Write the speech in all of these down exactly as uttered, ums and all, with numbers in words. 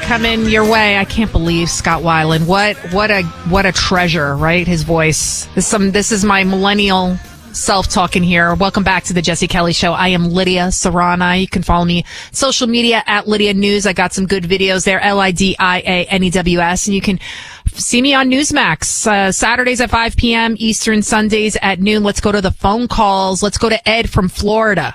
coming your way. I can't believe Scott Weiland. What what a what a treasure, right? His voice. This is some this is my millennial self talking here. Welcome back to the Jesse Kelly Show. I am Lydia Serrana. You can follow me social media at Lydia News. I got some good videos there. L I D I A N E W S, and you can see me on Newsmax uh, Saturdays at five p.m. Eastern, Sundays at noon. Let's go to the phone calls. Let's go to Ed from Florida.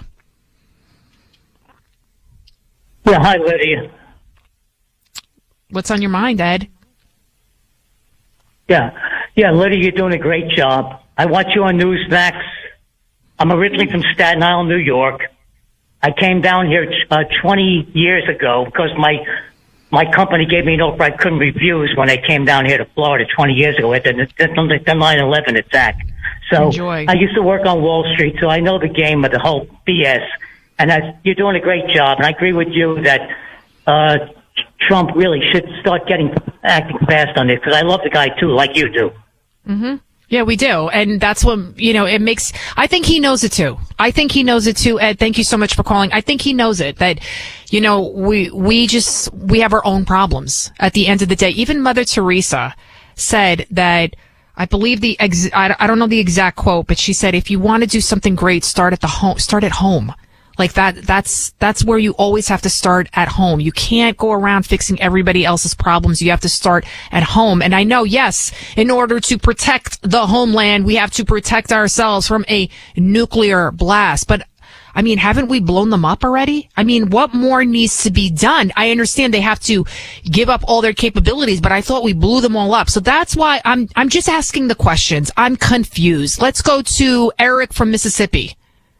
Yeah, hi, Lydia. What's on your mind, Ed? Yeah, yeah, Lydia, you're doing a great job. I watch you on Newsmax. I'm originally from Staten Island, New York. I came down here uh, twenty years ago because my my company gave me an offer I couldn't refuse when I came down here to Florida twenty years ago at the, the nine eleven attack. So Enjoy. I used to work on Wall Street, so I know the game of the whole B S. And I, you're doing a great job, and I agree with you that uh, Trump really should start getting acting fast on this, because I love the guy too, like you do. Mm-hmm. Yeah, we do. And that's what, you know, it makes, I think he knows it too. I think he knows it too. Ed, thank you so much for calling. I think he knows it, that, you know, we, we just, we have our own problems at the end of the day. Even Mother Teresa said that, I believe the, ex, I, I don't know the exact quote, but she said, if you want to do something great, start at the home, start at home. Like that, that's, that's where you always have to start at home. You can't go around fixing everybody else's problems. You have to start at home. And I know, yes, in order to protect the homeland, we have to protect ourselves from a nuclear blast. But I mean, haven't we blown them up already? I mean, what more needs to be done? I understand they have to give up all their capabilities, but I thought we blew them all up. So that's why I'm, I'm just asking the questions. I'm confused. Let's go to Eric from Mississippi.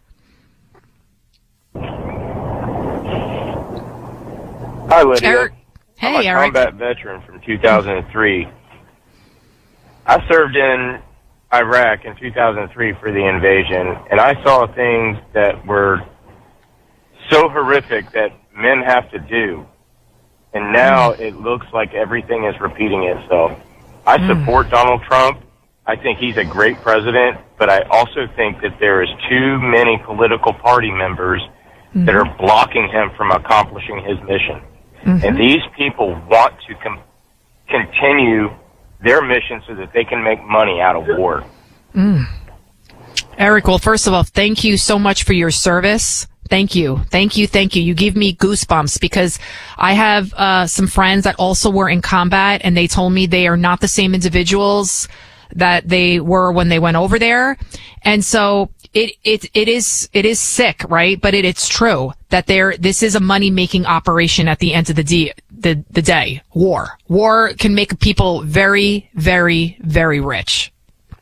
Hi, Lydia. Eric. Hey, I'm a Eric. combat veteran from two thousand three. I served in Iraq in two thousand three for the invasion, and I saw things that were so horrific that men have to do. And now it looks like everything is repeating itself. I Mm. support Donald Trump. I think he's a great president, but I also think that there is too many political party members Mm-hmm. that are blocking him from accomplishing his mission. Mm-hmm. And these people want to com- continue their mission so that they can make money out of war. Mm. Eric, well, first of all, thank you so much for your service. Thank you. Thank you. Thank you. You give me goosebumps, because I have uh, some friends that also were in combat, and they told me they are not the same individuals that they were when they went over there. And so it, it, it is, it is sick, right? But it, it's true that there, this is a money making operation at the end of the, de- the, the day. War. War can make people very, very, very rich.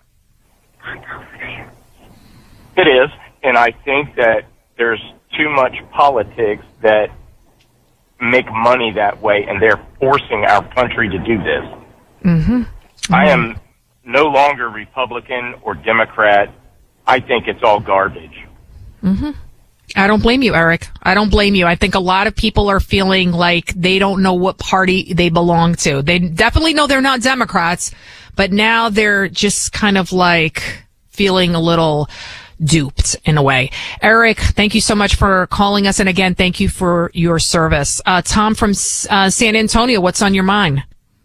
It is, and I think that there's too much politics that make money that way, and they're forcing our country to do this. Mm-hmm. Mm-hmm. I am no longer Republican or Democrat. I think it's all garbage. Mm-hmm. I don't blame you, Eric. I don't blame you. I think a lot of people are feeling like they don't know what party they belong to. They definitely know they're not Democrats, but now they're just kind of like feeling a little duped in a way. Eric, thank you so much for calling us. And again, thank you for your service. Uh, Tom from uh, San Antonio, what's on your mind?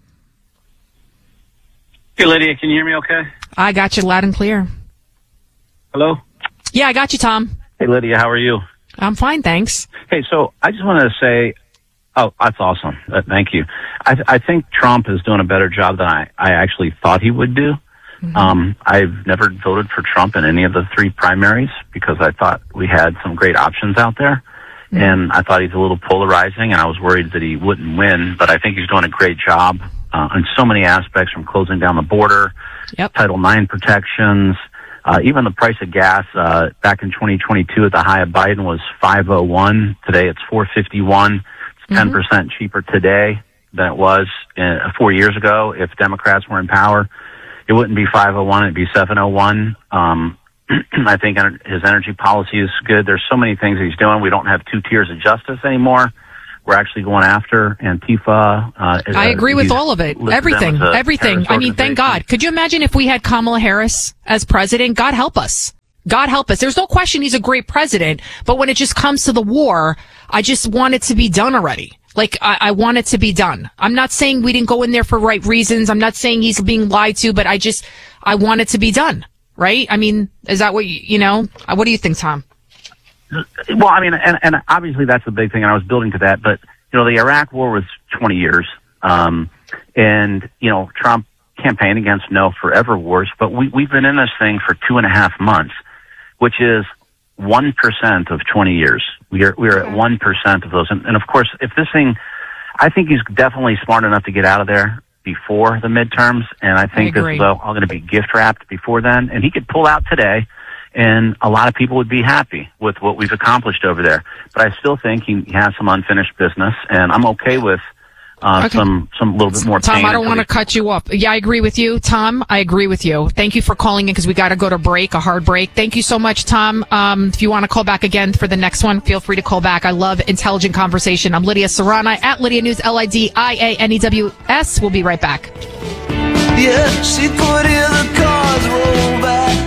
Hey, Lydia, can you hear me okay? I got you loud and clear. Hello? Yeah, I got you, Tom. Hey, Lydia, how are you? I'm fine, thanks. Hey, so I just wanted to say, oh, that's awesome. Uh, thank you. I, I think Trump is doing a better job than I, I actually thought he would do. Mm-hmm. Um, I've never voted for Trump in any of the three primaries because I thought we had some great options out there. Mm-hmm. And I thought he's a little polarizing, and I was worried that he wouldn't win, but I think he's doing a great job uh, on so many aspects, from closing down the border, yep. Title nine protections, uh, even the price of gas. Uh, back in twenty twenty-two at the high of Biden was five oh one. Today it's four fifty-one. It's ten percent mm-hmm. cheaper today than it was uh, four years ago. If Democrats were in power, it wouldn't be five oh one, it'd be seven oh one. Um, I think his energy policy is good. There's so many things he's doing. We don't have two tiers of justice anymore. We're actually going after Antifa. Uh, I agree with all of it. Everything. Everything. I mean, thank God. Could you imagine if we had Kamala Harris as president? God help us. God help us. There's no question he's a great president, but when it just comes to the war, I just want it to be done already. Like, I, I want it to be done. I'm not saying we didn't go in there for right reasons. I'm not saying he's being lied to, but I just, I want it to be done, right? I mean, is that what you, you know, what do you think, Tom? Well, I mean, and, and obviously that's the big thing, and I was building to that, but, you know, the Iraq war was twenty years, um, and, you know, Trump campaigned against no forever wars, but we, we've been in this thing for two and a half months, which is one percent of twenty years. We are, we are at one percent of those. And, and of course, if this thing, I think he's definitely smart enough to get out of there before the midterms. And I think I this is all going to be gift wrapped before then. And he could pull out today, and a lot of people would be happy with what we've accomplished over there. But I still think he has some unfinished business, and I'm okay with Uh, okay. some, some little bit more Tom, pain. I don't want to cut you up. Yeah, I agree with you. Tom, I agree with you. Thank you for calling in because we got to go to break, a hard break. Thank you so much, Tom. Um, if you want to call back again for the next one, feel free to call back. I love intelligent conversation. I'm Lydia Serrana at Lydia News, L I D I A N E W S. We'll be right back. Yeah, she could hear the cars roll back.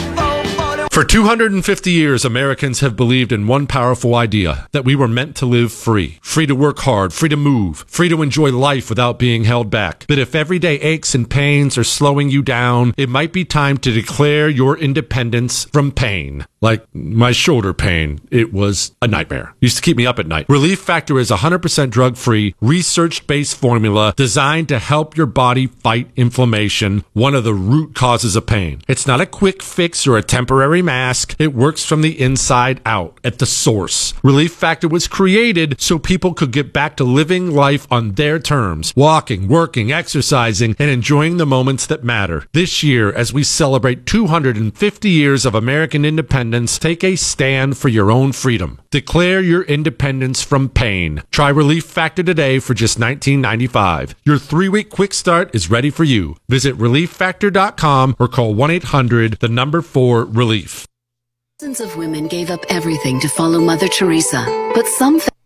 For two hundred fifty years, Americans have believed in one powerful idea, that we were meant to live free. Free to work hard, free to move, free to enjoy life without being held back. But if everyday aches and pains are slowing you down, it might be time to declare your independence from pain. Like my shoulder pain, it was a nightmare. It used to keep me up at night. Relief Factor is a one hundred percent drug-free, research-based formula designed to help your body fight inflammation, one of the root causes of pain. It's not a quick fix or a temporary mask. It works from the inside out, at the source. Relief Factor was created so people could get back to living life on their terms, walking, working, exercising, and enjoying the moments that matter. This year, as we celebrate two hundred fifty years of American independence, take a stand for your own freedom. Declare your independence from pain. Try Relief Factor today for just nineteen ninety-five dollars. Your three-week quick start is ready for you. Visit relief factor dot com or call one eight hundred, the number four, relief. Thousands of women gave up everything to follow Mother Teresa, but some